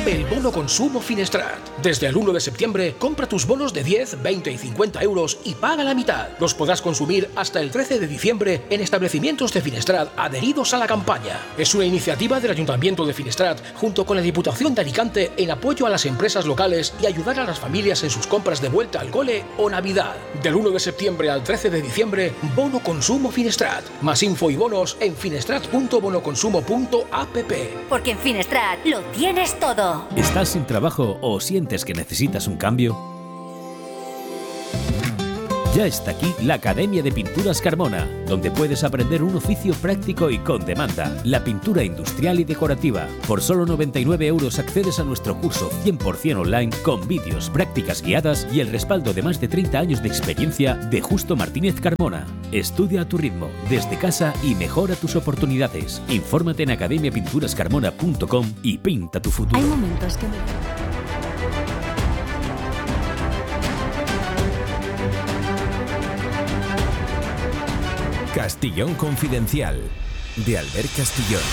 Vuelve el bono consumo Finestrat. Desde el 1 de septiembre, compra tus bonos de 10, 20 y 50 euros y paga la mitad. Los podrás consumir hasta el 13 de diciembre en establecimientos de Finestrat adheridos a la campaña. Es una iniciativa del Ayuntamiento de Finestrat junto con la Diputación de Alicante en apoyo a las empresas locales y ayudar a las familias en sus compras de vuelta al cole o Navidad. Del 1 de septiembre al 13 de diciembre, bono consumo Finestrat. Más info y bonos en finestrat.bonoconsumo.app. Porque en Finestrat lo tienes todo. ¿Estás sin trabajo o sientes que necesitas un cambio? Ya está aquí la Academia de Pinturas Carmona, donde puedes aprender un oficio práctico y con demanda, la pintura industrial y decorativa. Por solo 99 euros accedes a nuestro curso 100% online con vídeos, prácticas guiadas y el respaldo de más de 30 años de experiencia de Justo Martínez Carmona. Estudia a tu ritmo, desde casa y mejora tus oportunidades. Infórmate en academiapinturascarmona.com y pinta tu futuro. Hay momentos que Castillón Confidencial, de Albert Castillón.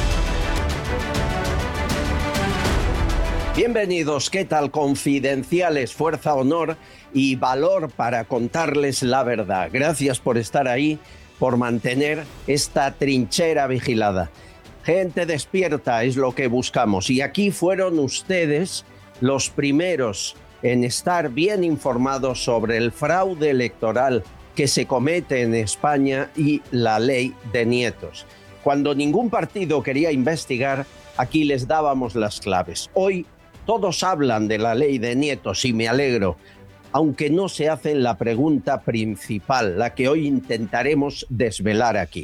Bienvenidos, ¿qué tal? Confidenciales, fuerza, honor y valor para contarles la verdad. Gracias por estar ahí, por mantener esta trinchera vigilada. Gente despierta es lo que buscamos y aquí fueron ustedes los primeros en estar bien informados sobre el fraude electoral que se comete en España y la ley de nietos. Cuando ningún partido quería investigar, aquí les dábamos las claves. Hoy todos hablan de la ley de nietos y me alegro, aunque no se hacen la pregunta principal, la que hoy intentaremos desvelar aquí.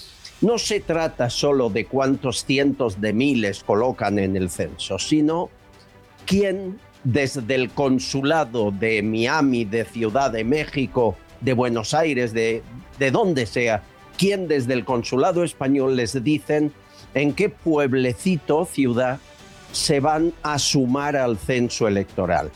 No se trata solo de cuántos cientos de miles colocan en el censo, sino quién desde el consulado de Miami, de Ciudad de México, de Buenos Aires, de donde sea, quién desde el consulado español les dicen en qué pueblecito, ciudad, se van a sumar al censo electoral.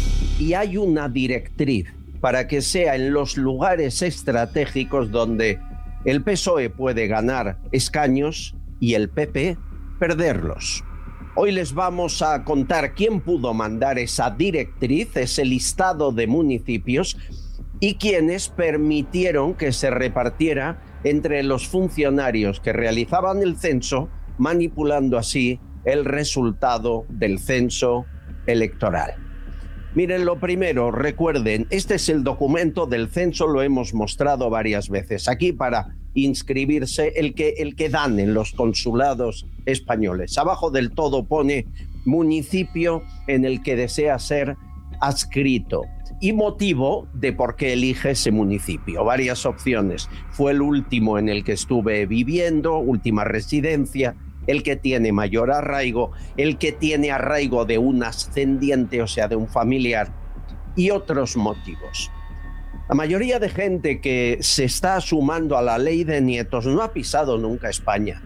Y hay una directriz para que sea en los lugares estratégicos donde el PSOE puede ganar escaños y el PP perderlos. Hoy les vamos a contar quién pudo mandar esa directriz, ese listado de municipios, y quienes permitieron que se repartiera entre los funcionarios que realizaban el censo, manipulando así el resultado del censo electoral. Miren, lo primero, recuerden, este es el documento del censo, lo hemos mostrado varias veces. Aquí para inscribirse, el que dan en los consulados españoles. Abajo del todo pone municipio en el que desea ser adscrito y motivo de por qué elige ese municipio. Varias opciones. Fue el último en el que estuve viviendo, última residencia, el que tiene mayor arraigo, el que tiene arraigo de un ascendiente, o sea, de un familiar, y otros motivos. La mayoría de gente que se está sumando a la ley de nietos no ha pisado nunca España.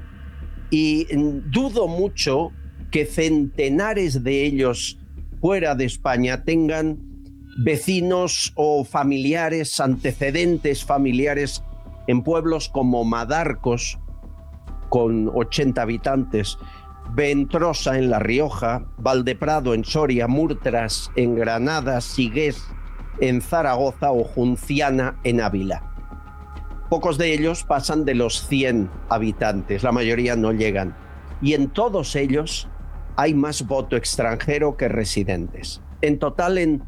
Y dudo mucho que centenares de ellos fuera de España tengan vecinos o familiares, antecedentes familiares en pueblos como Madarcos, con 80 habitantes, Ventrosa en La Rioja, Valdeprado en Soria, Murtras en Granada, Sigués en Zaragoza o Junciana en Ávila. Pocos de ellos pasan de los 100 habitantes, la mayoría no llegan. Y en todos ellos hay más voto extranjero que residentes. En total en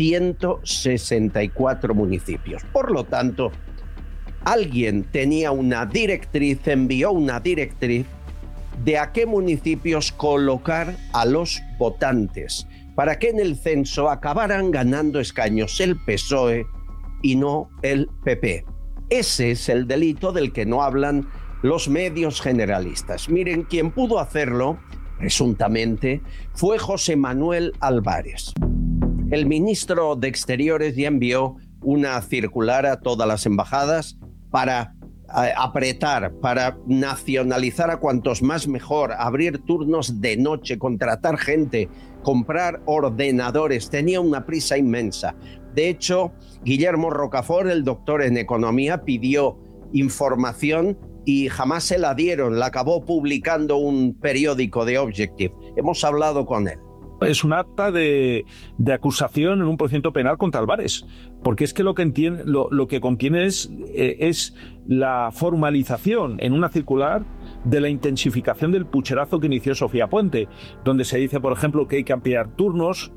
164 municipios. Por lo tanto, alguien tenía una directriz, envió una directriz de a qué municipios colocar a los votantes para que en el censo acabaran ganando escaños el PSOE y no el PP. Ese es el delito del que no hablan los medios generalistas. Miren, quien pudo hacerlo, presuntamente, fue José Manuel Álvarez. El ministro de Exteriores ya envió una circular a todas las embajadas para apretar, para nacionalizar a cuantos más mejor, abrir turnos de noche, contratar gente, comprar ordenadores. Tenía una prisa inmensa. De hecho, Guillermo Rocafort, el doctor en economía, pidió información y jamás se la dieron, la acabó publicando un periódico de Objective. Hemos hablado con él. Es un acta de acusación en un procedimiento penal contra Álvarez, porque es que lo que contiene es la formalización en una circular de la intensificación del pucherazo que inició Sofía Puente, donde se dice, por ejemplo, que hay que ampliar turnos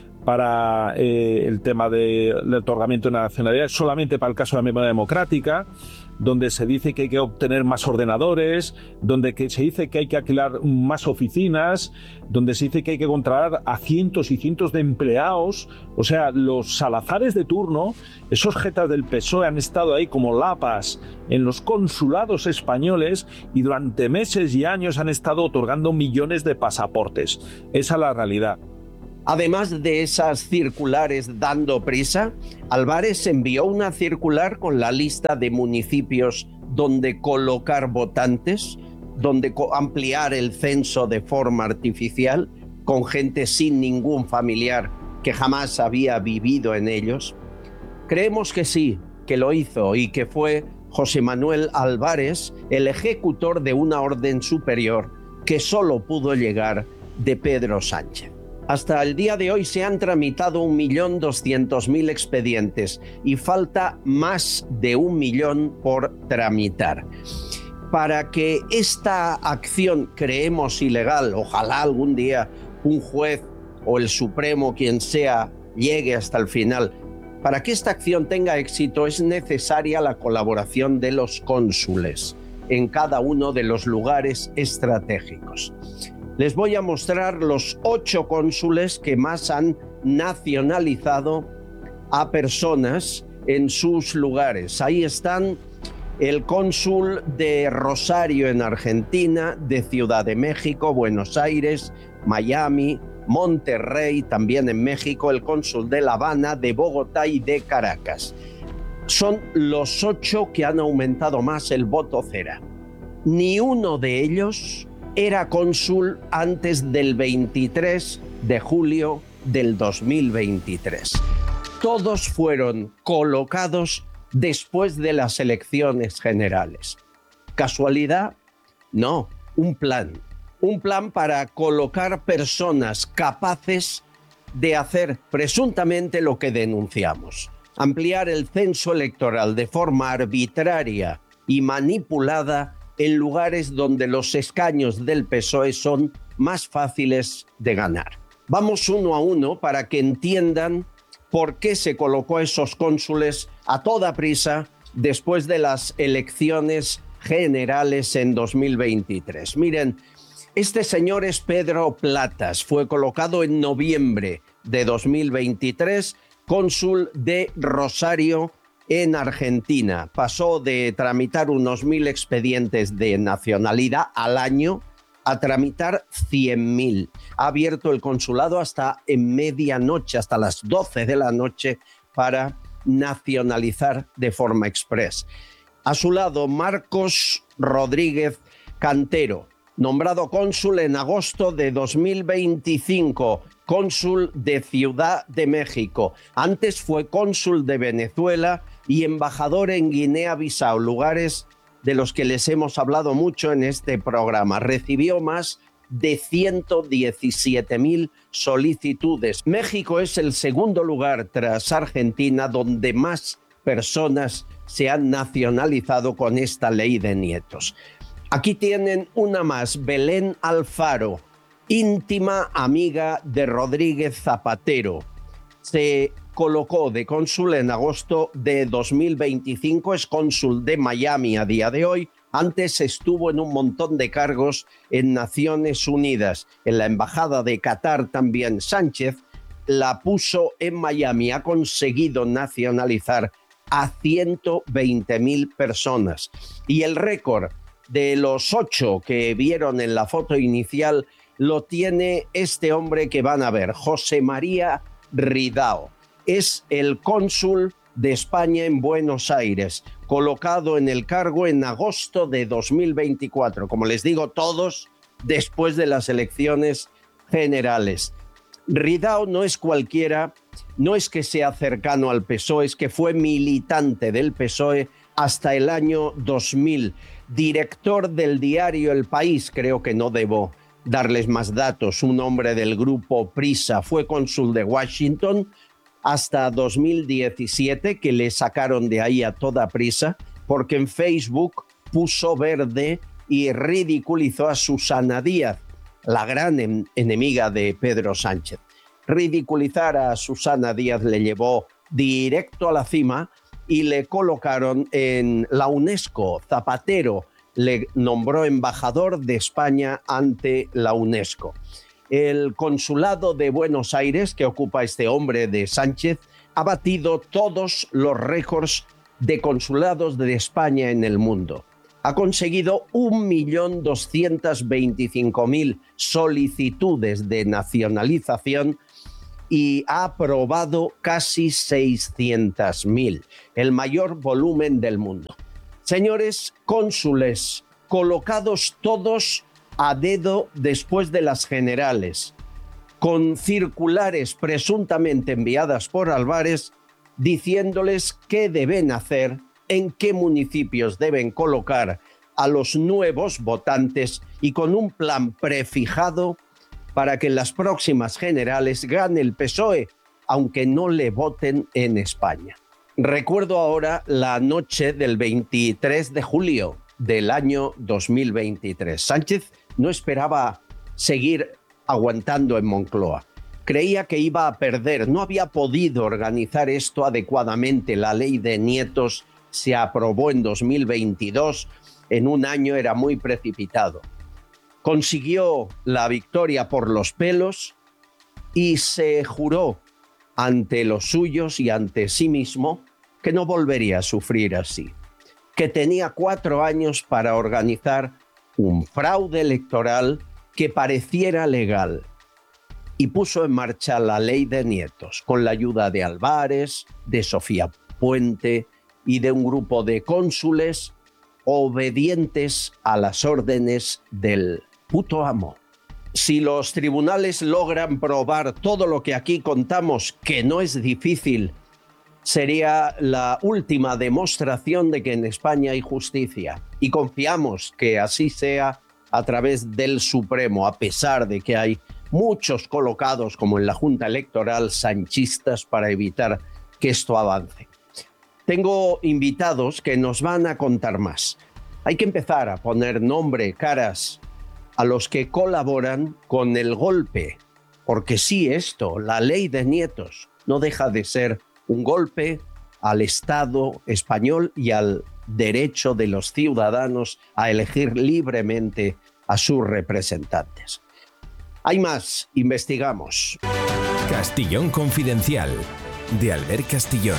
para el tema del otorgamiento de nacionalidad solamente para el caso de la memoria democrática, donde se dice que hay que obtener más ordenadores, donde se dice que hay que alquilar más oficinas, donde se dice que hay que contratar a cientos y cientos de empleados. O sea, los Salazares de turno, esos jetas del PSOE han estado ahí como lapas en los consulados españoles y durante meses y años han estado otorgando millones de pasaportes. Esa es la realidad. Además de esas circulares dando prisa, Álvarez envió una circular con la lista de municipios donde colocar votantes, donde ampliar el censo de forma artificial, con gente sin ningún familiar que jamás había vivido en ellos. Creemos que sí, que lo hizo y que fue José Manuel Álvarez el ejecutor de una orden superior que solo pudo llegar de Pedro Sánchez. Hasta el día de hoy se han tramitado 1.200.000 expedientes y falta más de 1 millón por tramitar. Para que esta acción creemos ilegal, ojalá algún día un juez o el Supremo, quien sea, llegue hasta el final. Para que esta acción tenga éxito es necesaria la colaboración de los cónsules en cada uno de los lugares estratégicos. Les voy a mostrar los 8 cónsules que más han nacionalizado a personas en sus lugares. Ahí están el cónsul de Rosario en Argentina, de Ciudad de México, Buenos Aires, Miami, Monterrey, también en México, el cónsul de La Habana, de Bogotá y de Caracas. Son los 8 que han aumentado más el voto cera. Ni uno de ellos era cónsul antes del 23 de julio del 2023. Todos fueron colocados después de las elecciones generales. ¿Casualidad? No, un plan. Un plan para colocar personas capaces de hacer presuntamente lo que denunciamos. Ampliar el censo electoral de forma arbitraria y manipulada en lugares donde los escaños del PSOE son más fáciles de ganar. Vamos uno a uno para que entiendan por qué se colocó a esos cónsules a toda prisa después de las elecciones generales en 2023. Miren, este señor es Pedro Platas, fue colocado en noviembre de 2023, cónsul de Rosario en Argentina. Pasó de tramitar unos 1.000 expedientes de nacionalidad al año a tramitar 100.000. Ha abierto el consulado hasta en medianoche, hasta las 12 de la noche, para nacionalizar de forma express. A su lado, Marcos Rodríguez Cantero, nombrado cónsul en agosto de 2025, cónsul de Ciudad de México. Antes fue cónsul de Venezuela y embajador en Guinea-Bissau, lugares de los que les hemos hablado mucho en este programa. Recibió más de 117.000 solicitudes. México es el segundo lugar tras Argentina donde más personas se han nacionalizado con esta ley de nietos. Aquí tienen una más, Belén Alfaro, íntima amiga de Rodríguez Zapatero. Se colocó de cónsul en agosto de 2025, es cónsul de Miami a día de hoy. Antes estuvo en un montón de cargos en Naciones Unidas, en la embajada de Qatar también. Sánchez la puso en Miami, ha conseguido nacionalizar a 120.000 personas. Y el récord de los 8 que vieron en la foto inicial lo tiene este hombre que van a ver, José María Ridao. Es el cónsul de España en Buenos Aires, colocado en el cargo en agosto de 2024. Como les digo, todos después de las elecciones generales. Ridao no es cualquiera, no es que sea cercano al PSOE, es que fue militante del PSOE hasta el año 2000. Director del diario El País, creo que no debo darles más datos, un hombre del grupo Prisa, fue cónsul de Washington hasta 2017, que le sacaron de ahí a toda prisa, porque en Facebook puso verde y ridiculizó a Susana Díaz, la gran enemiga de Pedro Sánchez. Ridiculizar a Susana Díaz le llevó directo a la cima y le colocaron en la UNESCO. Zapatero le nombró embajador de España ante la UNESCO. El consulado de Buenos Aires, que ocupa este hombre de Sánchez, ha batido todos los récords de consulados de España en el mundo. Ha conseguido 1.225.000 solicitudes de nacionalización y ha aprobado casi 600.000, el mayor volumen del mundo. Señores cónsules, colocados todos a dedo después de las generales, con circulares presuntamente enviadas por Álvarez, diciéndoles qué deben hacer, en qué municipios deben colocar a los nuevos votantes y con un plan prefijado para que en las próximas generales gane el PSOE, aunque no le voten en España. Recuerdo ahora la noche del 23 de julio del año 2023. Sánchez no esperaba seguir aguantando en Moncloa. Creía que iba a perder, no había podido organizar esto adecuadamente. La ley de nietos se aprobó en 2022, en un año era muy precipitado. Consiguió la victoria por los pelos y se juró ante los suyos y ante sí mismo que no volvería a sufrir así, que tenía 4 años para organizar un fraude electoral que pareciera legal, y puso en marcha la ley de nietos con la ayuda de Álvarez, de Sofía Puente y de un grupo de cónsules obedientes a las órdenes del puto amo. Si los tribunales logran probar todo lo que aquí contamos, que no es difícil, sería la última demostración de que en España hay justicia. Y confiamos que así sea a través del Supremo, a pesar de que hay muchos colocados, como en la Junta Electoral, sanchistas, para evitar que esto avance. Tengo invitados que nos van a contar más. Hay que empezar a poner nombre, caras a los que colaboran con el golpe, porque sí, esto, la ley de nietos, no deja de ser un golpe al Estado español y al derecho de los ciudadanos a elegir libremente a sus representantes. Hay más, investigamos. Castillón Confidencial, de Albert Castillón.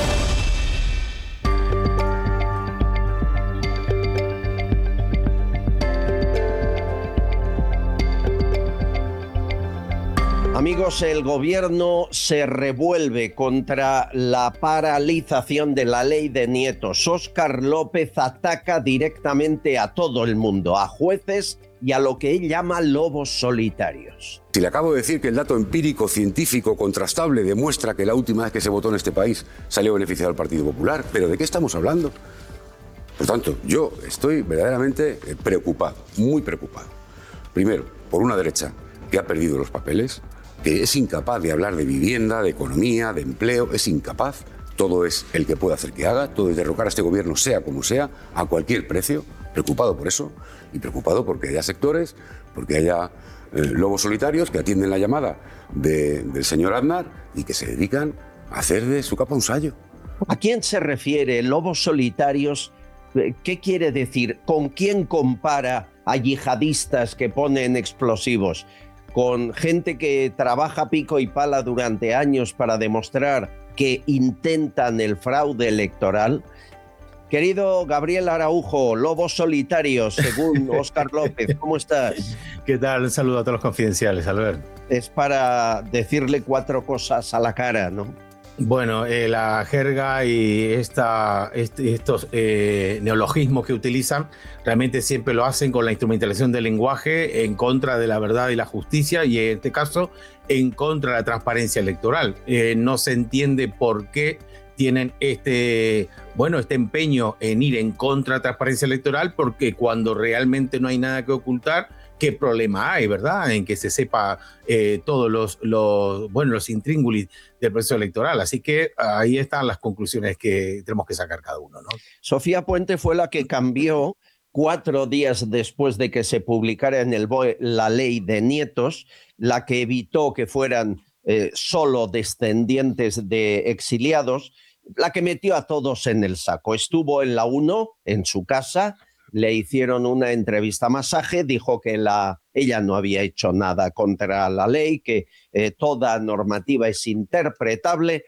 Amigos, el gobierno se revuelve contra la paralización de la ley de nietos. Óscar López ataca directamente a todo el mundo, a jueces y a lo que él llama lobos solitarios. Si le acabo de decir que el dato empírico, científico, contrastable demuestra que la última vez que se votó en este país salió beneficiado al Partido Popular, ¿pero de qué estamos hablando? Por tanto, yo estoy verdaderamente preocupado, muy preocupado. Primero, por una derecha que ha perdido los papeles, que es incapaz de hablar de vivienda, de economía, de empleo, es incapaz. Todo es el que puede hacer que haga, todo es derrocar a este gobierno, sea como sea, a cualquier precio. Preocupado por eso y preocupado porque haya sectores, porque haya lobos solitarios que atienden la llamada del señor Aznar y que se dedican a hacer de su capa un sayo. ¿A quién se refiere lobos solitarios? ¿Qué quiere decir? ¿Con quién compara a yihadistas que ponen explosivos? ¿Con gente que trabaja pico y pala durante años para demostrar que intentan el fraude electoral? Querido Gabriel Araujo, lobos solitarios, según Óscar López, ¿cómo estás? ¿Qué tal? Un saludo a todos los confidenciales, Albert. Es para decirle 4 cosas a la cara, ¿no? Bueno, la jerga y estos neologismos que utilizan realmente siempre lo hacen con la instrumentalización del lenguaje en contra de la verdad y la justicia, y en este caso en contra de la transparencia electoral. No se entiende por qué tienen este empeño en ir en contra de la transparencia electoral, porque cuando realmente no hay nada que ocultar, ¿qué problema hay, verdad? En que se sepa todos los intríngulis del proceso electoral. Así que ahí están las conclusiones que tenemos que sacar cada uno, ¿no? Sofía Puente fue la que cambió 4 días después de que se publicara en el BOE la ley de nietos, la que evitó que fueran solo descendientes de exiliados, la que metió a todos en el saco. Estuvo en la 1, en su casa, le hicieron una entrevista masaje, dijo que ella no había hecho nada contra la ley, que toda normativa es interpretable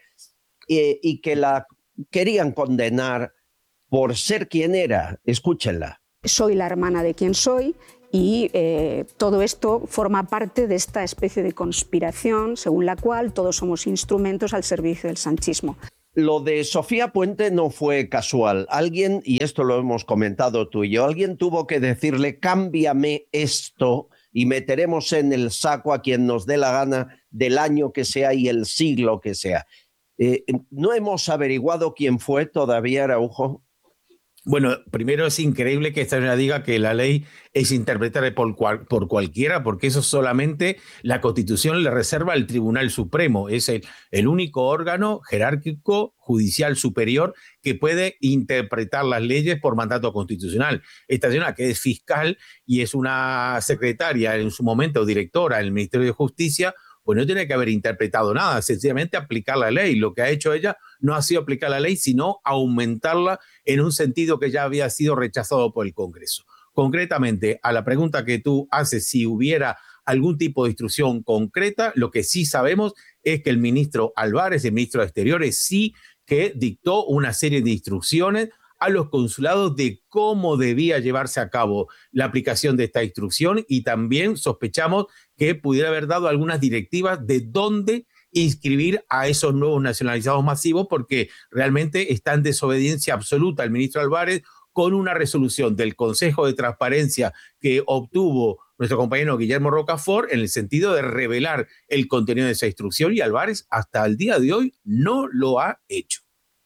y que la querían condenar por ser quien era. Escúchenla. Soy la hermana de quien soy y todo esto forma parte de esta especie de conspiración según la cual todos somos instrumentos al servicio del sanchismo. Lo de Sofía Puente no fue casual. Alguien, y esto lo hemos comentado tú y yo, alguien tuvo que decirle: cámbiame esto y meteremos en el saco a quien nos dé la gana, del año que sea y el siglo que sea. ¿No hemos averiguado quién fue todavía, Araujo? Bueno, primero es increíble que esta señora diga que la ley es interpretable por cualquiera, porque eso solamente la Constitución le reserva al Tribunal Supremo. Es el único órgano jerárquico judicial superior que puede interpretar las leyes por mandato constitucional. Esta señora, que es fiscal y es una secretaria en su momento, directora del Ministerio de Justicia, pues no tiene que haber interpretado nada, sencillamente aplicar la ley. Lo que ha hecho ella no ha sido aplicar la ley, sino aumentarla en un sentido que ya había sido rechazado por el Congreso. Concretamente, a la pregunta que tú haces, si hubiera algún tipo de instrucción concreta, lo que sí sabemos es que el ministro Álvarez, el ministro de Exteriores, sí que dictó una serie de instrucciones a los consulados de cómo debía llevarse a cabo la aplicación de esta instrucción, y también sospechamos que pudiera haber dado algunas directivas de dónde inscribir a esos nuevos nacionalizados masivos, porque realmente está en desobediencia absoluta el ministro Álvarez con una resolución del Consejo de Transparencia que obtuvo nuestro compañero Guillermo Rocafort en el sentido de revelar el contenido de esa instrucción, y Álvarez hasta el día de hoy no lo ha hecho.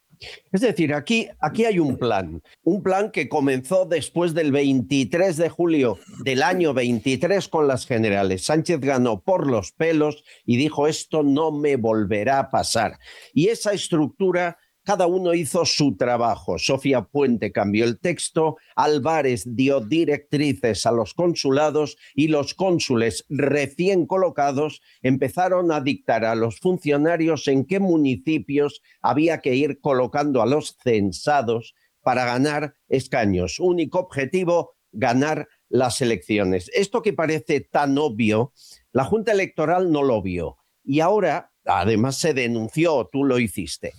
Es decir, aquí hay un plan que comenzó después del 23 de julio del año 23 con las generales. Sánchez ganó por los pelos y dijo: esto no me volverá a pasar. Y esa estructura, cada uno hizo su trabajo. Sofía Puente cambió el texto, Álvarez dio directrices a los consulados y los cónsules recién colocados empezaron a dictar a los funcionarios en qué municipios había que ir colocando a los censados para ganar escaños. Único objetivo: ganar las elecciones. Esto que parece tan obvio, la Junta Electoral no lo vio. Y ahora, además, se denunció, tú lo hiciste.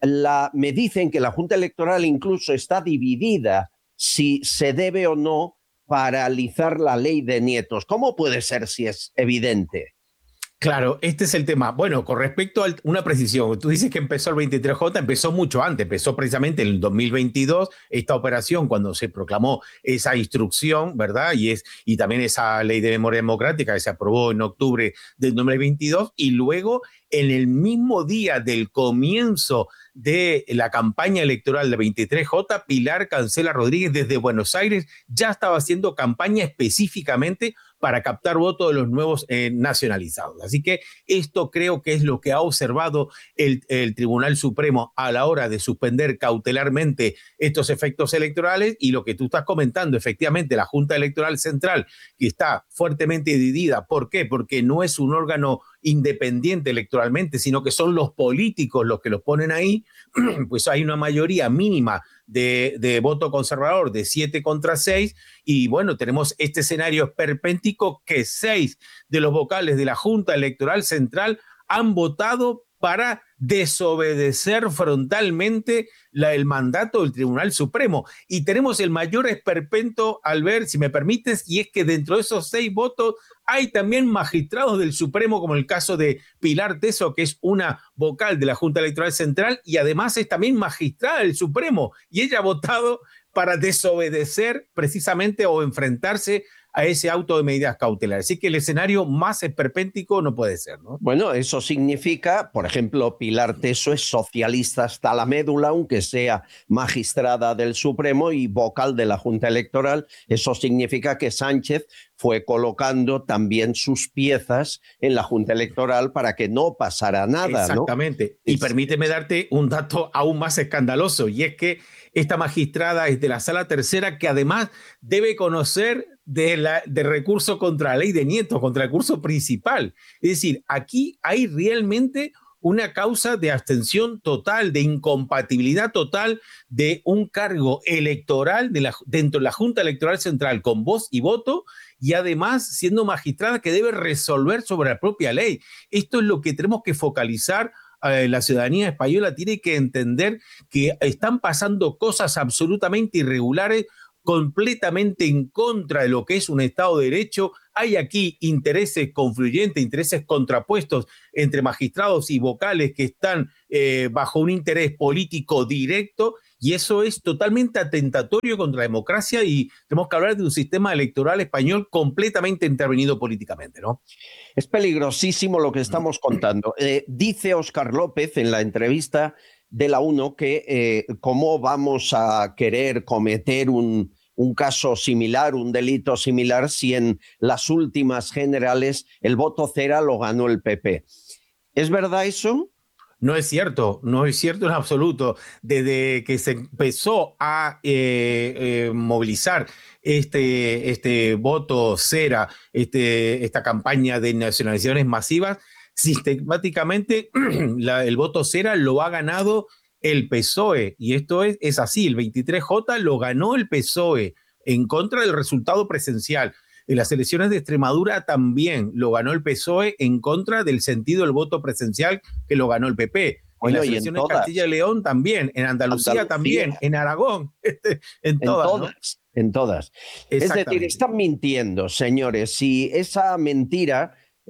Me dicen que la Junta Electoral incluso está dividida si se debe o no paralizar la ley de nietos. ¿Cómo puede ser si es evidente? Claro, este es el tema. Bueno, con respecto a una precisión, tú dices que empezó el 23J, empezó mucho antes, empezó precisamente en el 2022, esta operación, cuando se proclamó esa instrucción, ¿verdad? Y también esa ley de memoria democrática que se aprobó en octubre del 2022, y luego en el mismo día del comienzo de la campaña electoral de 23J, Pilar Cancela Rodríguez desde Buenos Aires ya estaba haciendo campaña específicamente para captar votos de los nuevos nacionalizados. Así que esto creo que es lo que ha observado el Tribunal Supremo a la hora de suspender cautelarmente estos efectos electorales, y lo que tú estás comentando, efectivamente, la Junta Electoral Central, que está fuertemente dividida. ¿Por qué? Porque no es un órgano independiente electoralmente, sino que son los políticos los que los ponen ahí. Pues hay una mayoría mínima de voto conservador de 7 contra 6, y bueno, tenemos este escenario esperpéntico que 6 de los vocales de la Junta Electoral Central han votado para desobedecer frontalmente el mandato del Tribunal Supremo. Y tenemos el mayor esperpento, Albert, si me permites, y es que dentro de esos 6 votos hay también magistrados del Supremo, como el caso de Pilar Teso, que es una vocal de la Junta Electoral Central y además es también magistrada del Supremo, y ella ha votado para desobedecer precisamente o enfrentarse a ese auto de medidas cautelares. Así que el escenario más esperpéntico no puede ser, ¿no? Bueno, eso significa, por ejemplo, Pilar Teso es socialista hasta la médula, aunque sea magistrada del Supremo y vocal de la Junta Electoral. Eso significa que Sánchez fue colocando también sus piezas en la Junta Electoral para que no pasara nada. Exactamente. ¿No? Y permíteme darte un dato aún más escandaloso, y es que esta magistrada es de la Sala Tercera, que además debe conocer de recurso contra la ley de Nietos, contra el recurso principal. Es decir, aquí hay realmente una causa de abstención total, de incompatibilidad total de un cargo electoral dentro de la Junta Electoral Central con voz y voto, y además siendo magistrada que debe resolver sobre la propia ley. Esto es lo que tenemos que focalizar. La ciudadanía española tiene que entender que están pasando cosas absolutamente irregulares, completamente en contra de lo que es un Estado de Derecho. Hay aquí intereses confluyentes, intereses contrapuestos entre magistrados y vocales que están bajo un interés político directo, y eso es totalmente atentatorio contra la democracia, y tenemos que hablar de un sistema electoral español completamente intervenido políticamente, ¿no? Es peligrosísimo lo que estamos contando. Dice Óscar López en la entrevista de la UNO que cómo vamos a querer cometer un caso similar, un delito similar, si en las últimas generales el voto cera lo ganó el PP. ¿Es verdad eso? No es cierto en absoluto. Desde que se empezó a movilizar este voto cera, esta campaña de nacionalizaciones masivas, sistemáticamente el voto cera lo ha ganado el PSOE, y esto es así. El 23J lo ganó el PSOE en contra del resultado presencial. En las elecciones de Extremadura también lo ganó el PSOE en contra del sentido del voto presencial, que lo ganó el PP. Bueno, en las elecciones de Castilla y León también, en Andalucía también, en Aragón, en todas, ¿no? En todas. Es decir, están mintiendo, señores. Si esa mentira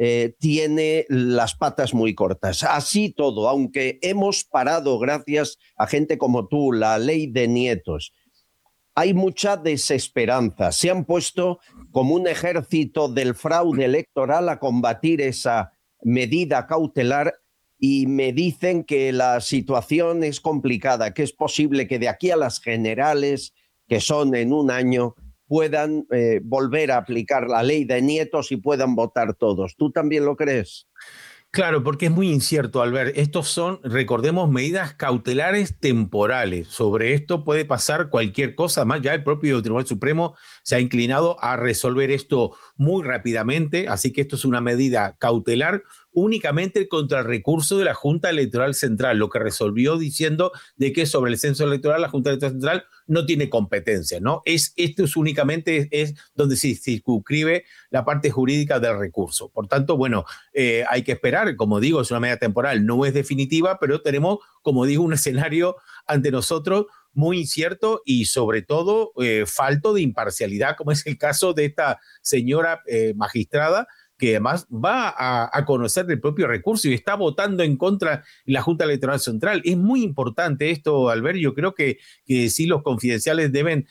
tiene las patas muy cortas. Así todo, aunque hemos parado gracias a gente como tú, la ley de Nietos, hay mucha desesperanza. Se han puesto como un ejército del fraude electoral a combatir esa medida cautelar, y me dicen que la situación es complicada, que es posible que de aquí a las generales, que son en un año, puedan volver a aplicar la ley de Nietos y puedan votar todos. ¿Tú también lo crees? Claro, porque es muy incierto, Albert. Estos son, recordemos, medidas cautelares temporales. Sobre esto puede pasar cualquier cosa. Además, ya el propio Tribunal Supremo se ha inclinado a resolver esto muy rápidamente. Así que esto es una medida cautelar únicamente contra el recurso de la Junta Electoral Central, lo que resolvió diciendo de que sobre el censo electoral la Junta Electoral Central no tiene competencia, ¿no? Esto es únicamente donde se circunscribe la parte jurídica del recurso. Por tanto, bueno, hay que esperar. Como digo, es una medida temporal, no es definitiva, pero tenemos, como digo, un escenario ante nosotros muy incierto y sobre todo falto de imparcialidad, como es el caso de esta señora magistrada, que además va a conocer del propio recurso y está votando en contra de la Junta Electoral Central. Es muy importante esto, Albert. Yo creo que sí, los confidenciales deben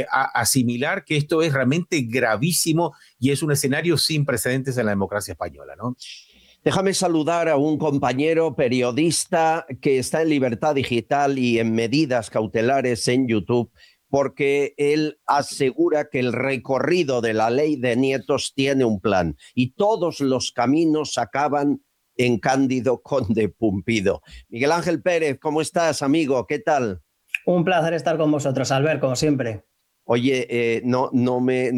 asimilar que esto es realmente gravísimo y es un escenario sin precedentes en la democracia española, ¿no? Déjame saludar a un compañero periodista que está en Libertad Digital y en Medidas Cautelares en YouTube, porque él asegura que el recorrido de la ley de Nietos tiene un plan y todos los caminos acaban en Cándido Conde Pumpido. Miguel Ángel Pérez, ¿cómo estás, amigo? ¿Qué tal? Un placer estar con vosotros, Albert, como siempre. Oye, no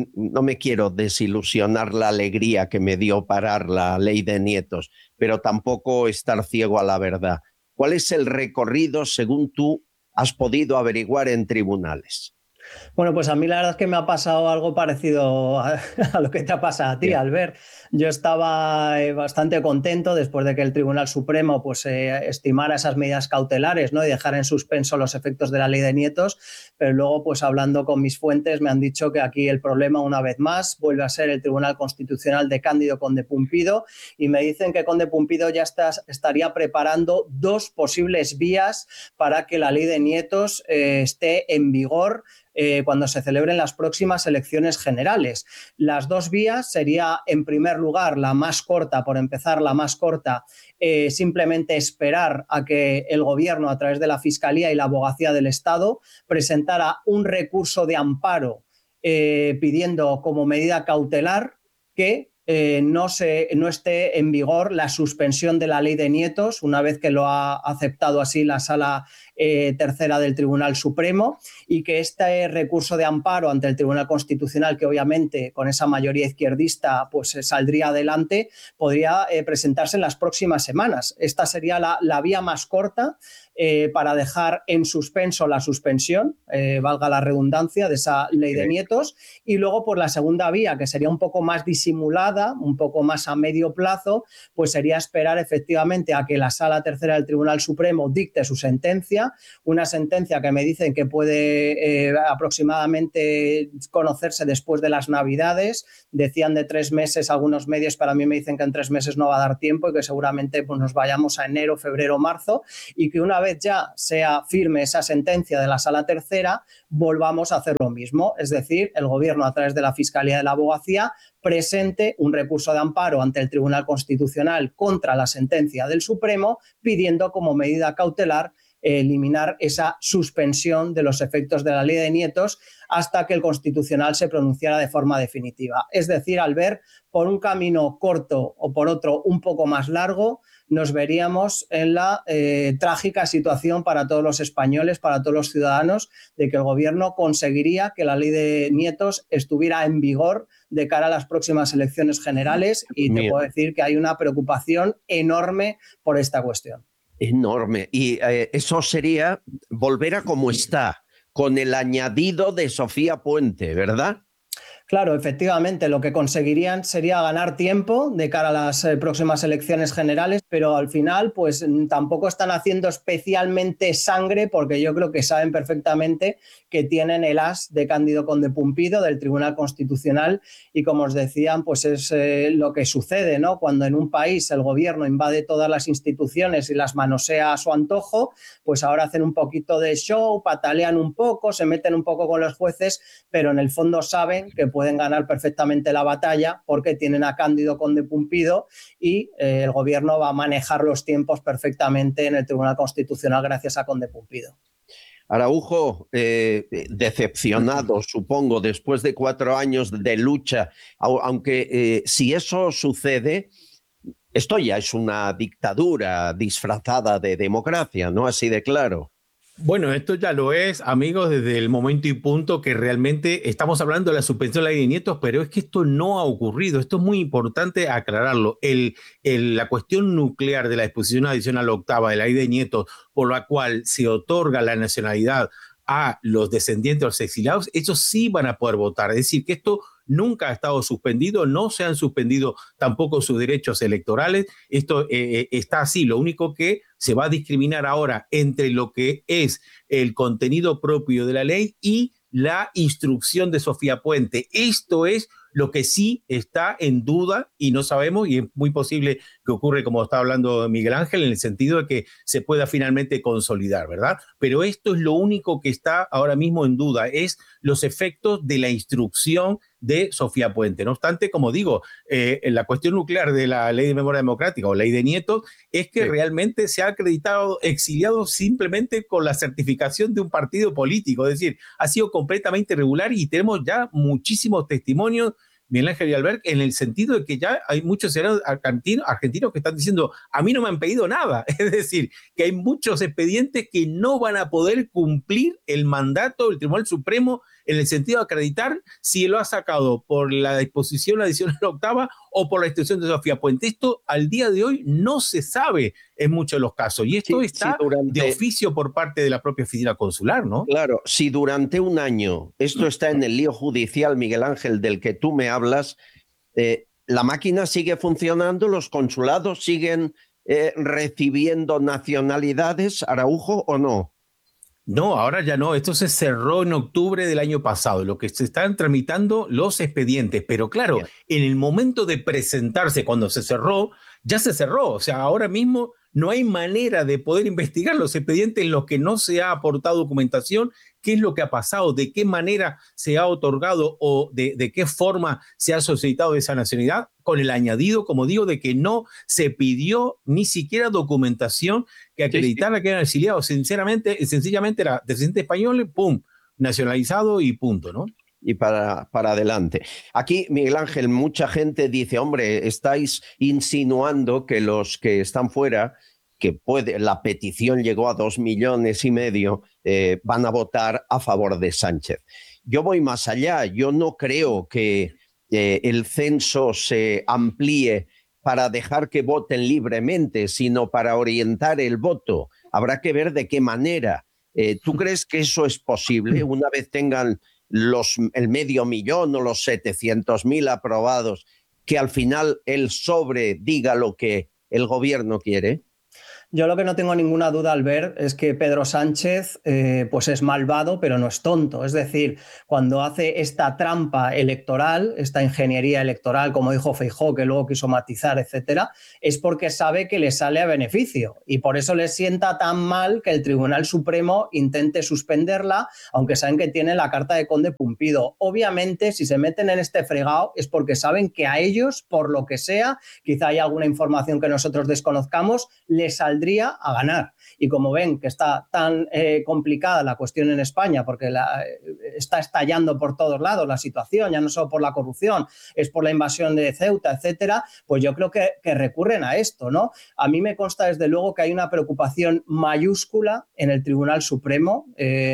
me quiero desilusionar la alegría que me dio parar la ley de Nietos, pero tampoco estar ciego a la verdad. ¿Cuál es el recorrido, según tú has podido averiguar en tribunales? Bueno, pues a mí la verdad es que me ha pasado algo parecido a lo que te ha pasado a ti, Albert. Yo estaba bastante contento después de que el Tribunal Supremo pues, estimara esas medidas cautelares, ¿no? Y dejara en suspenso los efectos de la ley de Nietos, pero luego, pues hablando con mis fuentes, me han dicho que aquí el problema, una vez más, vuelve a ser el Tribunal Constitucional de Cándido Conde Pumpido, y me dicen que Conde Pumpido ya estaría preparando dos posibles vías para que la ley de Nietos esté en vigor cuando se celebren las próximas elecciones generales. Las dos vías sería, en primer lugar, la más corta, por empezar, la más corta, simplemente esperar a que el gobierno, a través de la Fiscalía y la Abogacía del Estado, presentara un recurso de amparo pidiendo como medida cautelar que no esté en vigor la suspensión de la ley de nietos, una vez que lo ha aceptado así la Sala Tercera del Tribunal Supremo, y que este recurso de amparo ante el Tribunal Constitucional, que obviamente con esa mayoría izquierdista pues saldría adelante, podría presentarse en las próximas semanas. Esta sería la vía más corta para dejar en suspenso la suspensión, valga la redundancia, de esa ley de nietos, y luego por la segunda vía, que sería un poco más disimulada, un poco más a medio plazo, pues sería esperar efectivamente a que la Sala Tercera del Tribunal Supremo dicte su sentencia, una sentencia que me dicen que puede aproximadamente conocerse después de las Navidades. Decían de 3 meses algunos medios, para mí me dicen que en 3 meses no va a dar tiempo y que seguramente pues, nos vayamos a enero, febrero, marzo, y que una vez ya sea firme esa sentencia de la Sala Tercera, volvamos a hacer lo mismo, es decir, el gobierno a través de la Fiscalía de la Abogacía presente un recurso de amparo ante el Tribunal Constitucional contra la sentencia del Supremo, pidiendo como medida cautelar eliminar esa suspensión de los efectos de la ley de nietos hasta que el Constitucional se pronunciara de forma definitiva. Es decir, al ver por un camino corto o por otro un poco más largo, nos veríamos en la trágica situación para todos los españoles, para todos los ciudadanos, de que el gobierno conseguiría que la ley de nietos estuviera en vigor de cara a las próximas elecciones generales, y te puedo decir que hay una preocupación enorme por esta cuestión. Enorme. Y eso sería volver a como está, con el añadido de Sofía Puente, ¿verdad? Claro, efectivamente, lo que conseguirían sería ganar tiempo de cara a las próximas elecciones generales, pero al final pues tampoco están haciendo especialmente sangre, porque yo creo que saben perfectamente que tienen el as de Cándido Conde Pumpido del Tribunal Constitucional, y como os decían, pues es lo que sucede, ¿no? Cuando en un país el gobierno invade todas las instituciones y las manosea a su antojo, pues ahora hacen un poquito de show, patalean un poco, se meten un poco con los jueces, pero en el fondo saben que pueden ganar perfectamente la batalla porque tienen a Cándido Conde Pumpido, y el gobierno va a manejar los tiempos perfectamente en el Tribunal Constitucional gracias a Conde Pumpido. Araujo, decepcionado, supongo, después de 4 años de lucha, aunque si eso sucede, esto ya es una dictadura disfrazada de democracia, ¿no? Así de claro. Bueno, esto ya lo es, amigos, desde el momento y punto que realmente estamos hablando de la suspensión de la ley de nietos, pero es que esto no ha ocurrido. Esto es muy importante aclararlo. La cuestión nuclear de la disposición adicional octava de la ley de nietos, por la cual se otorga la nacionalidad a los descendientes de los exiliados, ellos sí van a poder votar. Es decir, que esto nunca ha estado suspendido, no se han suspendido tampoco sus derechos electorales. Esto está así. Lo único que se va a discriminar ahora entre lo que es el contenido propio de la ley y la instrucción de Sofía Puente. Esto es lo que sí está en duda y no sabemos, y es muy posible que ocurra como está hablando Miguel Ángel, en el sentido de que se pueda finalmente consolidar, ¿verdad? Pero esto es lo único que está ahora mismo en duda, es los efectos de la instrucción de Sofía Puente. No obstante, como digo, la cuestión nuclear de la Ley de Memoria Democrática o Ley de Nietos es que realmente se ha acreditado exiliado simplemente con la certificación de un partido político, es decir, ha sido completamente irregular, y tenemos ya muchísimos testimonios, Miguel Ángel y Albert, en el sentido de que ya hay muchos ciudadanos argentinos que están diciendo, a mí no me han pedido nada. Es decir, que hay muchos expedientes que no van a poder cumplir el mandato del Tribunal Supremo en el sentido de acreditar si lo ha sacado por la disposición adicional octava o por la instrucción de Sofía Puente. Esto al día de hoy no se sabe en muchos de los casos, y esto está de oficio por parte de la propia oficina consular, ¿no? Claro, si durante un año esto está en el lío judicial, Miguel Ángel, del que tú me hablas, la máquina sigue funcionando, los consulados siguen recibiendo nacionalidades, Araujo, ¿o no? No, ahora ya no. Esto se cerró en octubre del año pasado. Lo que se están tramitando los expedientes. Pero claro, en el momento de presentarse, cuando se cerró, ya se cerró. O sea, ahora mismo no hay manera de poder investigar los expedientes en los que no se ha aportado documentación, qué es lo que ha pasado, de qué manera se ha otorgado o de qué forma se ha solicitado esa nacionalidad, con el añadido, como digo, de que no se pidió ni siquiera documentación que acreditara que eran exiliados. Sencillamente era descendiente español, pum, nacionalizado y punto, ¿no? Y para adelante. Aquí, Miguel Ángel, mucha gente dice, hombre, estáis insinuando que los que están fuera, la petición llegó a 2,5 millones, van a votar a favor de Sánchez. Yo voy más allá. Yo no creo que el censo se amplíe para dejar que voten libremente, sino para orientar el voto. Habrá que ver de qué manera. ¿Tú crees que eso es posible una vez tengan el 500,000 o los 700,000 aprobados, que al final el sobre diga lo que el gobierno quiere? Yo lo que no tengo ninguna duda al ver es que Pedro Sánchez pues es malvado, pero no es tonto. Es decir, cuando hace esta trampa electoral, esta ingeniería electoral, como dijo Feijóo, que luego quiso matizar, etcétera, es porque sabe que le sale a beneficio. Y por eso le sienta tan mal que el Tribunal Supremo intente suspenderla, aunque saben que tiene la carta de Conde Pumpido. Obviamente, si se meten en este fregado es porque saben que a ellos, por lo que sea, quizá hay alguna información que nosotros desconozcamos, les saldría a ganar. Y como ven que está tan complicada la cuestión en España, porque está estallando por todos lados la situación, ya no solo por la corrupción, es por la invasión de Ceuta, etcétera, pues yo creo que recurren a esto, ¿no? A mí me consta desde luego que hay una preocupación mayúscula en el Tribunal Supremo,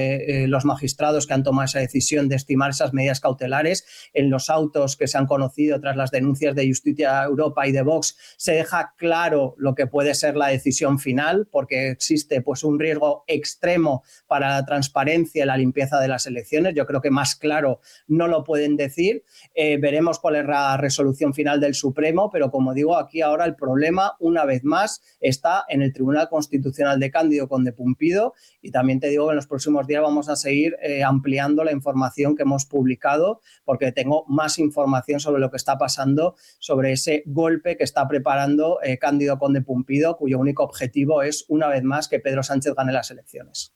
los magistrados que han tomado esa decisión de estimar esas medidas cautelares. En los autos que se han conocido tras las denuncias de Justicia Europa y de Vox se deja claro lo que puede ser la decisión final, porque existe pues un riesgo extremo para la transparencia y la limpieza de las elecciones. Yo creo que más claro no lo pueden decir. Veremos cuál es la resolución final del Supremo, pero como digo, aquí ahora el problema, una vez más, está en el Tribunal Constitucional de Cándido Conde Pumpido, y también te digo que en los próximos días vamos a seguir ampliando la información que hemos publicado, porque tengo más información sobre lo que está pasando, sobre ese golpe que está preparando Cándido Conde Pumpido, cuyo único objetivo es, una vez más, que Pedro Sánchez gane las elecciones.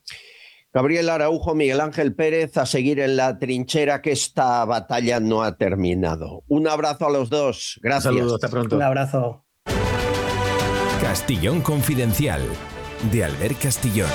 Gabriel Araujo, Miguel Ángel Pérez, a seguir en la trinchera, que esta batalla no ha terminado. Un abrazo a los dos. Gracias. Un saludo, hasta pronto. Un abrazo. Castellón Confidencial, de Albert Castillón.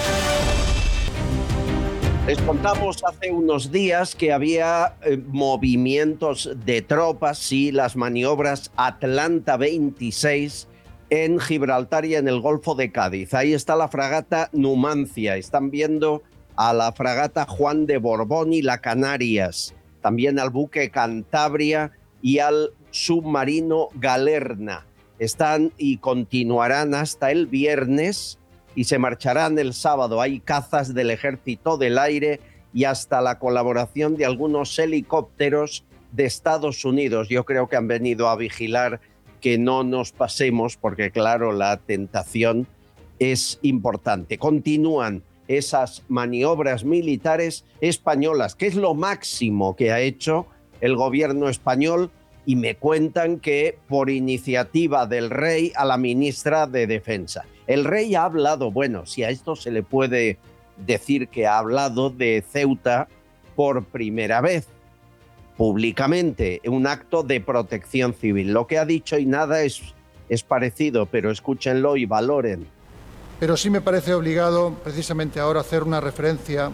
Les contamos hace unos días que había movimientos de tropas, sí, las maniobras Atlanta 26 en Gibraltar y en el Golfo de Cádiz. Ahí está la fragata Numancia. Están viendo a la fragata Juan de Borbón y la Canarias. También al buque Cantabria y al submarino Galerna. Están y continuarán hasta el viernes y se marcharán el sábado. Hay cazas del Ejército del Aire y hasta la colaboración de algunos helicópteros de Estados Unidos. Yo creo que han venido a vigilar que no nos pasemos, porque claro, la tentación es importante. Continúan esas maniobras militares españolas, que es lo máximo que ha hecho el gobierno español, y me cuentan que por iniciativa del rey a la ministra de Defensa. El rey ha hablado, bueno, si a esto se le puede decir que ha hablado de Ceuta por primera vez, públicamente, en un acto de protección civil. Lo que ha dicho y nada es parecido, pero escúchenlo y valoren. Pero sí me parece obligado, precisamente ahora, hacer una referencia,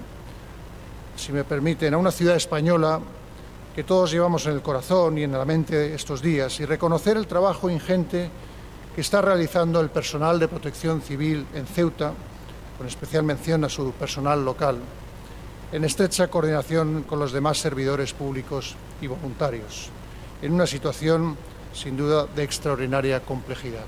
si me permiten, a una ciudad española que todos llevamos en el corazón y en la mente estos días, y reconocer el trabajo ingente que está realizando el personal de protección civil en Ceuta, con especial mención a su personal local, en estrecha coordinación con los demás servidores públicos y voluntarios, en una situación, sin duda, de extraordinaria complejidad.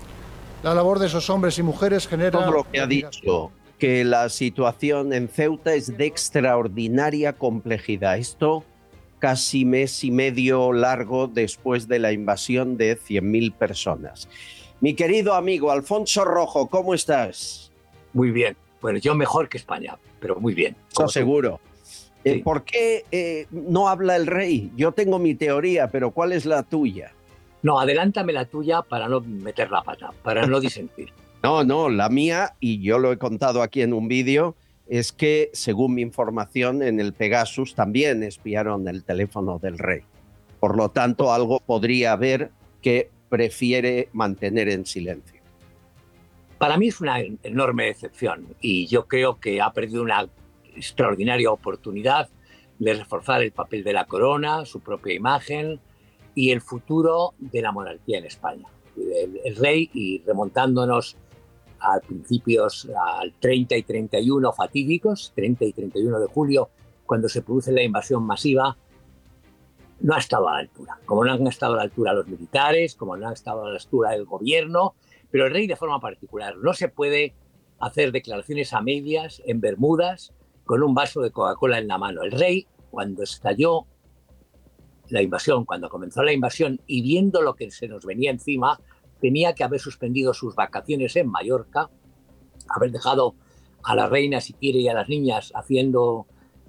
La labor de esos hombres y mujeres genera... Todo lo que ha dicho, que la situación en Ceuta es de extraordinaria complejidad. Esto casi mes y medio largo después de la invasión de 100.000 personas. Mi querido amigo Alfonso Rojo, ¿cómo estás? Muy bien. Bueno, yo mejor que España, pero muy bien. Eso seguro. Sí. ¿Por qué no habla el rey? Yo tengo mi teoría, pero ¿cuál es la tuya? No, adelántame la tuya para no meter la pata, para no disentir. No, la mía, y yo lo he contado aquí en un vídeo, es que, según mi información, en el Pegasus también espiaron el teléfono del rey. Por lo tanto, algo podría haber que prefiere mantener en silencio. Para mí es una enorme decepción y yo creo que ha perdido una extraordinaria oportunidad de reforzar el papel de la corona, su propia imagen y el futuro de la monarquía en España. El rey, y remontándonos a principios, al 30 y 31 fatídicos, 30 y 31 de julio, cuando se produce la invasión masiva, no ha estado a la altura. Como no han estado a la altura los militares, como no han estado a la altura el gobierno, pero el rey de forma particular. No se puede hacer declaraciones a medias, en Bermudas, con un vaso de Coca-Cola en la mano. El rey, cuando estalló la invasión, cuando comenzó la invasión y viendo lo que se nos venía encima, tenía que haber suspendido sus vacaciones en Mallorca, haber dejado a la reina, si quiere, y a las niñas haciendo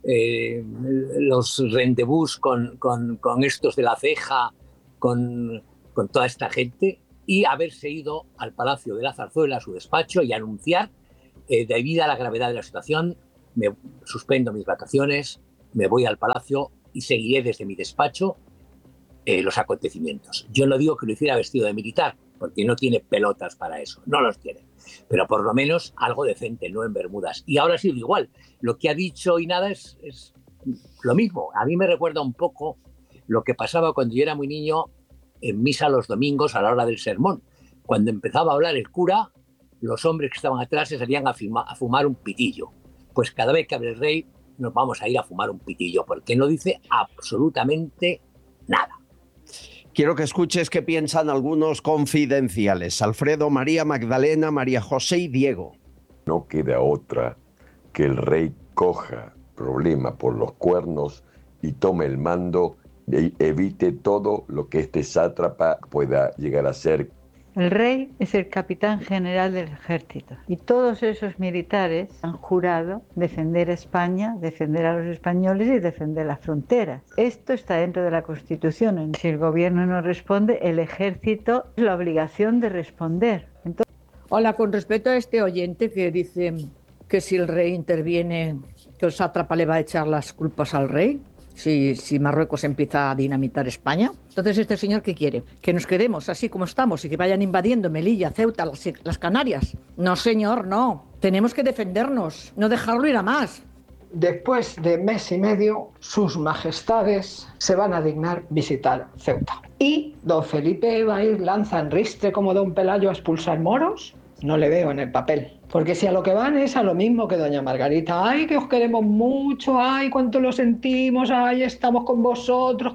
los rendezvous con estos de la ceja, con toda esta gente, y haberse ido al Palacio de la Zarzuela, a su despacho, y anunciar, debido a la gravedad de la situación, me suspendo mis vacaciones, me voy al Palacio y seguiré desde mi despacho los acontecimientos. Yo no digo que lo hiciera vestido de militar, porque no tiene pelotas para eso, no los tiene. Pero por lo menos algo decente, no en Bermudas. Y ahora ha sido igual. Lo que ha dicho y nada es lo mismo. A mí me recuerda un poco lo que pasaba cuando yo era muy niño en misa los domingos a la hora del sermón. Cuando empezaba a hablar el cura, los hombres que estaban atrás se salían a fumar un pitillo. Pues cada vez que hable el rey nos vamos a ir a fumar un pitillo, porque no dice absolutamente nada. Quiero que escuches qué piensan algunos confidenciales. Alfredo, María Magdalena, María José y Diego. No queda otra que el rey coja problema por los cuernos y tome el mando y evite todo lo que este sátrapa pueda llegar a ser. El rey es el capitán general del ejército y todos esos militares han jurado defender a España, defender a los españoles y defender las fronteras. Esto está dentro de la Constitución. Si el gobierno no responde, el ejército tiene la obligación de responder. Entonces... Hola, con respecto a este oyente que dice que si el rey interviene, que el sátrapa le va a echar las culpas al rey. Si Marruecos empieza a dinamitar España. Entonces, ¿este señor qué quiere? ¿Que nos quedemos así como estamos y que vayan invadiendo Melilla, Ceuta, las Canarias? No, señor, no. Tenemos que defendernos, no dejarlo ir a más. Después de mes y medio, sus majestades se van a dignar visitar Ceuta. ¿Y don Felipe va a ir lanza en ristre como don Pelayo a expulsar moros? No le veo en el papel. Porque si a lo que van es a lo mismo que doña Margarita, ay, que os queremos mucho, ay, cuánto lo sentimos, ay, estamos con vosotros,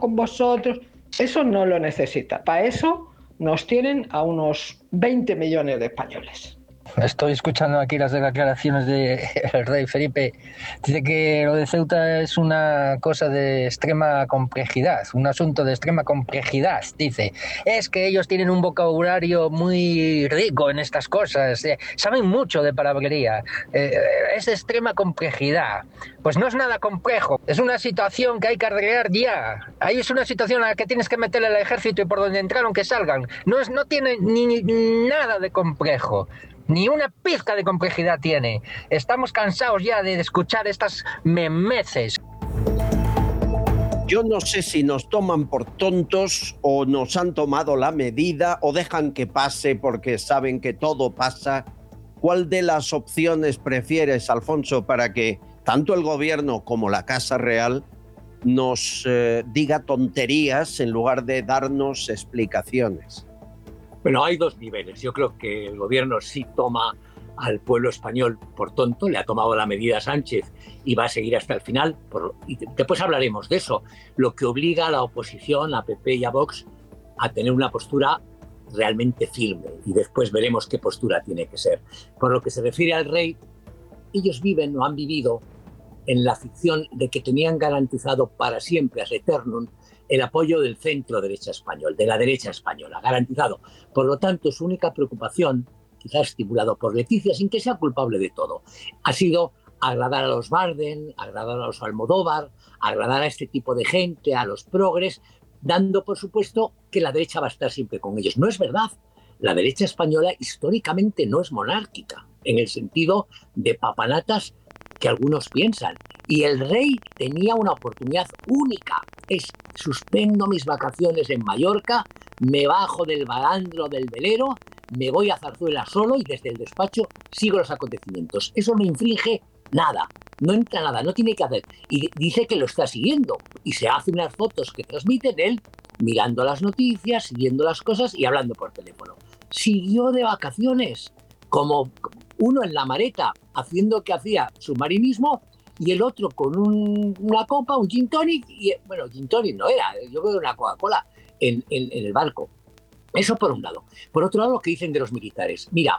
eso no lo necesita. Para eso nos tienen a unos 20 millones de españoles. Estoy escuchando aquí las declaraciones del rey Felipe. Dice que lo de Ceuta es una cosa de extrema complejidad, un asunto de extrema complejidad. Dice, es que ellos tienen un vocabulario muy rico en estas cosas, saben mucho de palabrería, es de extrema complejidad. Pues no es nada complejo, es una situación que hay que arreglar ya. Ahí es una situación a la que tienes que meterle al ejército y por donde entraron que salgan. No tiene ni nada de complejo. Ni una pizca de complejidad tiene. Estamos cansados ya de escuchar estas memeces. Yo no sé si nos toman por tontos o nos han tomado la medida o dejan que pase porque saben que todo pasa. ¿Cuál de las opciones prefieres, Alfonso, para que tanto el gobierno como la Casa Real nos diga tonterías en lugar de darnos explicaciones? Bueno, hay dos niveles. Yo creo que el gobierno sí toma al pueblo español por tonto, le ha tomado la medida a Sánchez y va a seguir hasta el final. Y después hablaremos de eso, lo que obliga a la oposición, a PP y a Vox, a tener una postura realmente firme. Y después veremos qué postura tiene que ser. Por lo que se refiere al rey, ellos viven o han vivido en la ficción de que tenían garantizado para siempre, ad eternum, el apoyo del centro derecha español, de la derecha española, garantizado. Por lo tanto, su única preocupación, quizás estimulado por Leticia, sin que sea culpable de todo, ha sido agradar a los Bardem, agradar a los Almodóvar, agradar a este tipo de gente, a los progres, dando por supuesto que la derecha va a estar siempre con ellos. No es verdad. la derecha española históricamente no es monárquica, en el sentido de papanatas que algunos piensan. Y el rey tenía una oportunidad única. Es: suspendo mis vacaciones en Mallorca, me bajo del balandro del velero, me voy a Zarzuela solo y desde el despacho sigo los acontecimientos. Eso no infringe nada, no entra nada, no tiene que hacer. Y dice que lo está siguiendo y se hace unas fotos que transmiten él mirando las noticias, siguiendo las cosas y hablando por teléfono. Siguió de vacaciones, como uno en la Mareta haciendo que hacía submarinismo y el otro con una copa, un gin tonic, y bueno, gin tonic no era, yo creo que una Coca-Cola en el barco. Eso por un lado. Por otro lado, lo que dicen de los militares. Mira,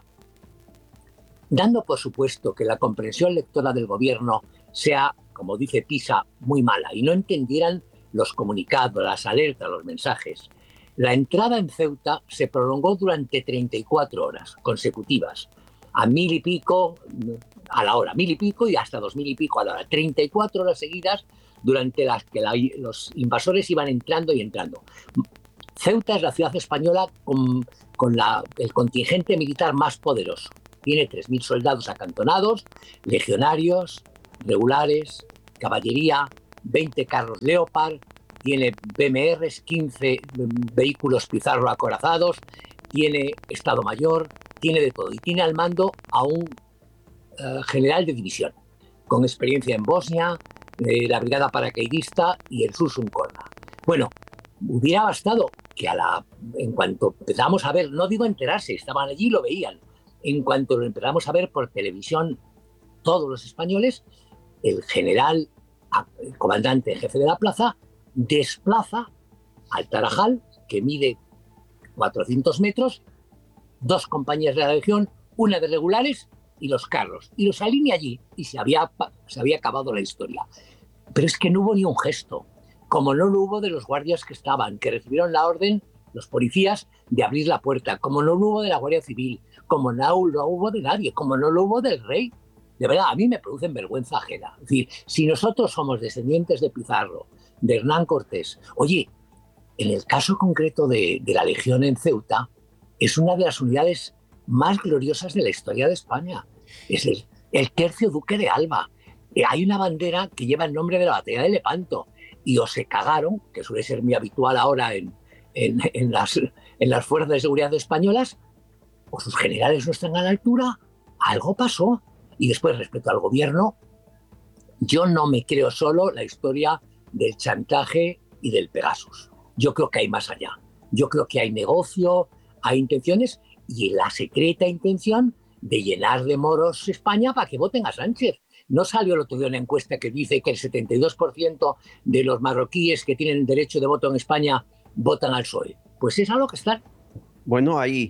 dando por supuesto que la comprensión lectora del gobierno sea, como dice Pisa, muy mala y no entendieran los comunicados, las alertas, los mensajes, la entrada en Ceuta se prolongó durante 34 horas consecutivas, a 1000 y pico a la hora, 1000 y pico y hasta 2000 y pico a la hora, 34 horas seguidas durante las que los invasores iban entrando y entrando. Ceuta es la ciudad española con el contingente militar más poderoso. Tiene 3000 soldados acantonados, legionarios, regulares, caballería, 20 carros Leopard, tiene BMRs, 15 vehículos Pizarro acorazados, tiene Estado Mayor, tiene de todo. Y tiene al mando a un general de división, con experiencia en Bosnia, la brigada paracaidista y el Sursum Corda. Bueno, hubiera bastado que en cuanto empezamos a ver, no digo enterarse, estaban allí y lo veían, en cuanto lo empezamos a ver por televisión todos los españoles, el general, el comandante jefe de la plaza, desplaza al Tarajal, que mide 400 metros, 2 compañías de la legión, una de regulares y los carros, y los alinea allí, y se había acabado la historia. Pero es que no hubo ni un gesto, como no lo hubo de los guardias que recibieron la orden, los policías, de abrir la puerta, como no lo hubo de la Guardia Civil, como no lo hubo de nadie, como no lo hubo del rey. De verdad, a mí me producen vergüenza ajena. Es decir, si nosotros somos descendientes de Pizarro, de Hernán Cortés, oye, en el caso concreto de la Legión en Ceuta, es una de las unidades más gloriosas de la historia de España. Es el tercio duque de Alba. Hay una bandera que lleva el nombre de la batalla de Lepanto. Y o se cagaron, que suele ser muy habitual ahora en las fuerzas de seguridad españolas, o sus generales no están a la altura, algo pasó. Y después, respecto al gobierno, yo no me creo solo la historia del chantaje y del Pegasus. Yo creo que hay más allá. Yo creo que hay negocio, hay intenciones y la secreta intención de llenar de moros España para que voten a Sánchez. No salió el otro día una encuesta que dice que el 72% de los marroquíes que tienen derecho de voto en España votan al PSOE. Pues es a lo que están. Bueno, hay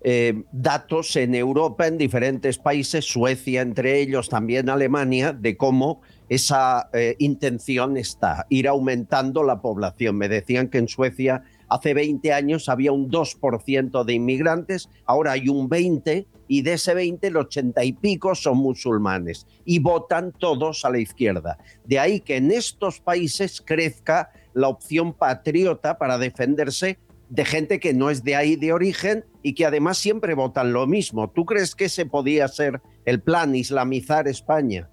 datos en Europa, en diferentes países, Suecia entre ellos, también Alemania, de cómo esa intención está, ir aumentando la población. Me decían que en Suecia hace 20 años había un 2% de inmigrantes, ahora hay un 20%, y de ese 20, el 80 y pico son musulmanes, y votan todos a la izquierda. De ahí que en estos países crezca la opción patriota para defenderse de gente que no es de ahí de origen y que además siempre votan lo mismo. ¿Tú crees que ese podía ser el plan, islamizar España?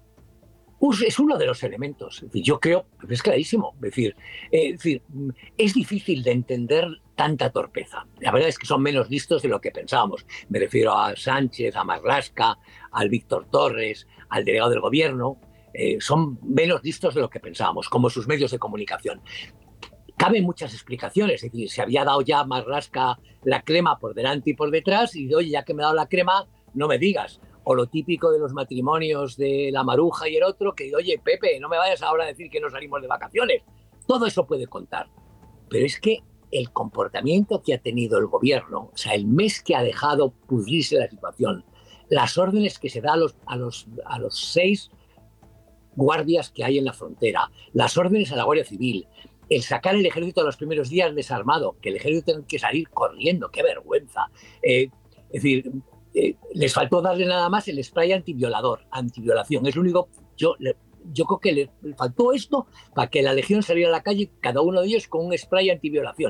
Es uno de los elementos. Yo creo, es clarísimo. Es decir, es difícil de entender tanta torpeza. La verdad es que son menos listos de lo que pensábamos. Me refiero a Sánchez, a Marlaska, al Víctor Torres, al delegado del gobierno. Son menos listos de lo que pensábamos, como sus medios de comunicación. Caben muchas explicaciones. Es decir, se había dado ya a Marlaska la crema por delante y por detrás y oye, ya que me ha dado la crema, no me digas. O lo típico de los matrimonios de la Maruja y el otro, que oye, Pepe, no me vayas ahora a decir que no salimos de vacaciones. Todo eso puede contar. Pero es que el comportamiento que ha tenido el gobierno, o sea, el mes que ha dejado pudrirse la situación, las órdenes que se da a los 6 guardias que hay en la frontera, las órdenes a la Guardia Civil, el sacar el ejército los primeros días desarmado, que el ejército tiene que salir corriendo, qué vergüenza. Es decir, les faltó darle nada más el spray antiviolación. Es lo único, yo creo que le faltó esto para que la legión saliera a la calle, cada uno de ellos con un spray antiviolación.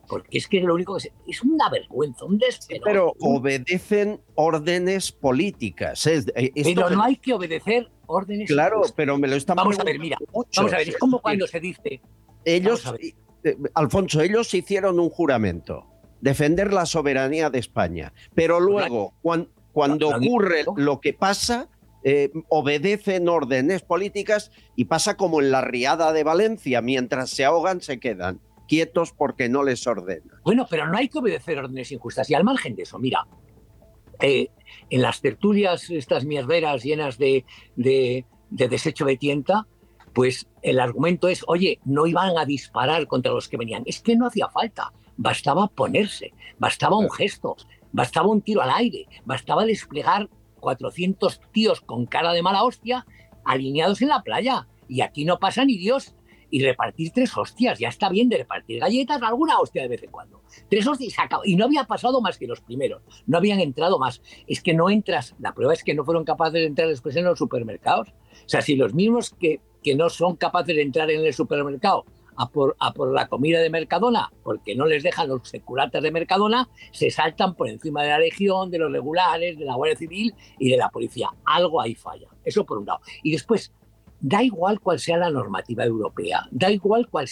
porque es que lo único que es una vergüenza, un despelote. Pero obedecen órdenes políticas. Pero no hay que obedecer órdenes. Claro, pero me lo están Vamos a ver, mira, vamos a ver, es como cuando se dice... Ellos, Alfonso, ellos hicieron un juramento, defender la soberanía de España, pero luego, cuando ocurre lo que pasa, obedecen órdenes políticas y pasa como en la riada de Valencia, mientras se ahogan se quedan quietos porque no les ordenan. Bueno, pero no hay que obedecer órdenes injustas. Y al margen de eso, mira, en las tertulias, estas mierderas llenas de desecho de tienta, pues el argumento es, oye, no iban a disparar contra los que venían. Es que no hacía falta, bastaba ponerse, bastaba un gesto, bastaba un tiro al aire, bastaba desplegar 400 tíos con cara de mala hostia alineados en la playa. Y aquí no pasa ni Dios. Y repartir 3 hostias, ya está bien de repartir galletas, alguna hostia de vez en cuando. 3 hostias y se acabó. Y no había pasado más que los primeros, no habían entrado más. Es que no entras, la prueba es que no fueron capaces de entrar después en los supermercados. O sea, si los mismos que no son capaces de entrar en el supermercado a por la comida de Mercadona, porque no les dejan los securatas de Mercadona, se saltan por encima de la Legión, de los regulares, de la Guardia Civil y de la policía. Algo ahí falla. Eso por un lado. Y después, da igual cuál sea la normativa europea, da igual cuál